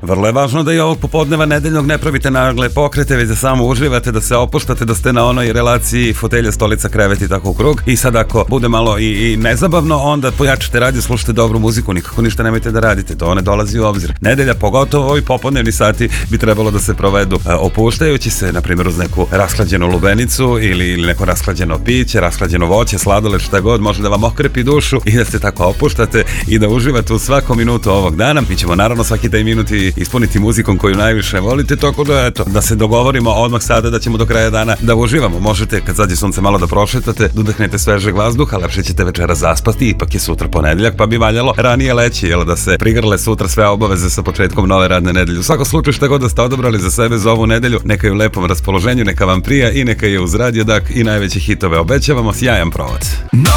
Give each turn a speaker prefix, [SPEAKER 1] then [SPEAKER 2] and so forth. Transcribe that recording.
[SPEAKER 1] Vrlo je važno da i ovog popodneva nedeljnog ne pravite nagle pokrete, već da samo uživate, da se opuštate, da ste na onoj relaciji fotelja, stolica, krevet i tako u krug. I sad ako bude malo i nezabavno, onda pojačate radio, slušate dobru muziku, nikako ništa nemojte da radite, to ne dolazi u obzir. Nedelja, pogotovo ovi popodnevni sati, bi trebalo da se provedu opuštajući se, na primjer uz neku rashlađenu lubenicu ili neko rashlađeno piće, rashlađeno voće, sladoled, šta god, može da vam okrepi dušu i da se tako opuštate i da uživate u svakom minutu ovog dana. Mi ćemo naravno svaki taj minut ispuniti muzikom koju najviše volite, tako da eto, da se dogovorimo odmah sada da ćemo do kraja dana da uživamo. Možete kad zađe sunce malo da prošetate, da udahnete svežeg vazduha, lepše ćete večera zaspati, ipak je sutra ponedeljak, pa bi valjalo ranije leći, jel, da se prigrle sutra sve obaveze sa početkom nove radne nedelje. U svakom slučaju šta god da ste odabrali za sebe za ovu nedelju, neka je u lepom raspoloženju, neka vam prija i neka je uz Radio Dak i najveće hitove. Obećavamo sjajan provac.